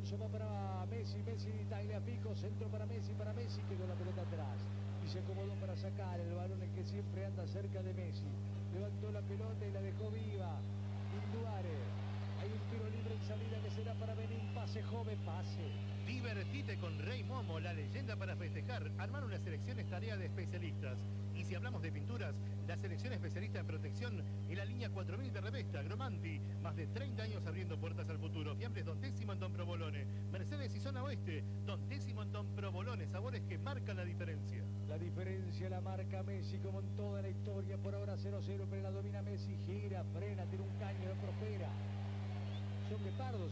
Alonso, va para Messi, Messi, Tagliafico, centro para Messi, quedó la pelota atrás. Y se acomodó para sacar el balón, el que siempre anda cerca de Messi. Levantó la pelota y la dejó viva. Induare. Hay un tiro libre en salida que será para Benín. Pase, joven, pase. Divertite con Rey Momo, la leyenda para festejar. Armar una selección es tarea de especialistas. Y si hablamos de pinturas, la selección especialista en protección en la línea 4000 de Revesta, Gromanti. Más de 30 años abriendo puertas al futuro. Fiambres Don Décimo en Don Provolone. Mercedes y Zona Oeste, Don Décimo en Don Provolone. Sabores que marcan la diferencia. La diferencia la marca Messi, como en toda la historia. Por ahora 0-0, pero la domina Messi. Gira, frena, tiene un caño, prospera. Son guepardos,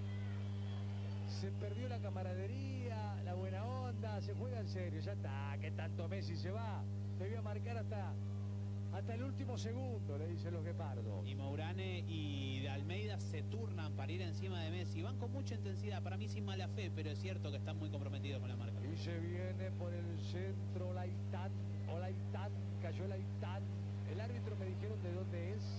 Se perdió la camaradería, la buena onda, se juega en serio. Ya está, que tanto Messi se va. Debió marcar hasta el último segundo, le dicen los guepardos. Y Mourane y de Almeida se turnan para ir encima de Messi. Van con mucha intensidad, para mí sin mala fe, pero es cierto que están muy comprometidos con la marca. Y se viene por el centro Olaitán, cayó Olaitán. El árbitro me dijeron de dónde es.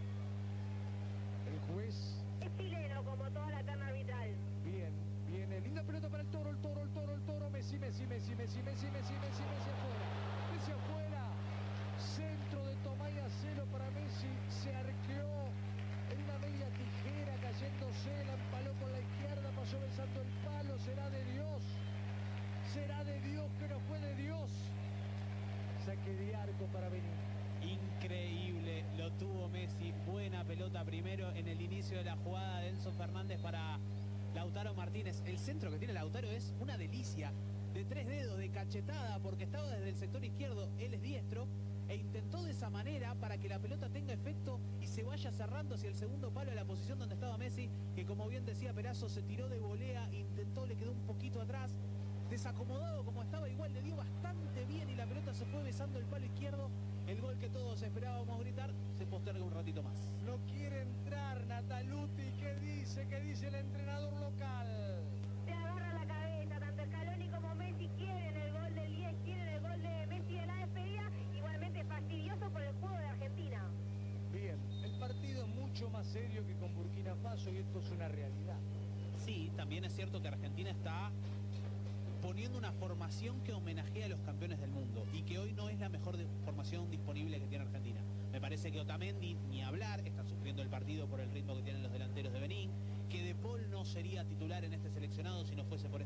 El juez. Es chileno, como toda la terna arbitral. Bien, viene. Linda pelota para el Toro. Messi afuera. Messi afuera. Centro de Tomás Acelo para Messi. Se arqueó en una media tijera, cayéndose. La empaló con la izquierda, pasó besando el palo. Será de Dios. Será de Dios, que no fue de Dios. Saque de arco para Benín. Increíble, lo tuvo Messi, buena pelota primero en el inicio de la jugada de Enzo Fernández para Lautaro Martínez. El centro que tiene Lautaro es una delicia, de 3 dedos, de cachetada, porque estaba desde el sector izquierdo, él es diestro, e intentó de esa manera para que la pelota tenga efecto y se vaya cerrando hacia el segundo palo de la posición donde estaba Messi, que como bien decía Perazo, se tiró de volea, intentó, le quedó un poquito atrás, desacomodado como estaba, igual le dio bastante bien y la pelota se fue besando el palo izquierdo. El gol que todos esperábamos gritar se posterga un ratito más. No quiere entrar Nataluti. ¿Qué dice? ¿Qué dice el entrenador local? Se agarra la cabeza, tanto Scaloni como Messi quieren el gol del 10, quieren el gol de Messi de la despedida. Igualmente fastidioso por el juego de Argentina. Bien, el partido es mucho más serio que con Burkina Faso y esto es una realidad. Sí, también es cierto que Argentina está poniendo una formación que homenajea a los campeones del mundo y que hoy no es la mejor formación disponible que tiene Argentina. Me parece que Otamendi, ni hablar, está sufriendo el partido por el ritmo que tienen los delanteros de Benín, que De Paul no sería titular en este seleccionado si no fuese por